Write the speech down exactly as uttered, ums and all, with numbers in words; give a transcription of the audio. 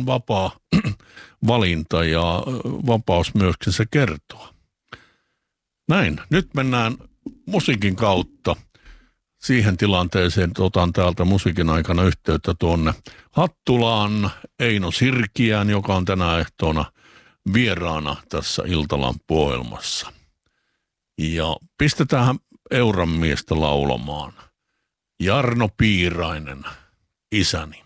ihan vapaa valinta ja vapaus myöskin se kertoa. Näin, nyt mennään musiikin kautta siihen tilanteeseen, että otan täältä musiikin aikana yhteyttä tuonne Hattulaan Eino Sirkiään, joka on tänä ehtoona vieraana tässä Iltalampu-ohjelmassa. Ja pistetään Euran miestä laulamaan. Jarno Piirainen, isäni.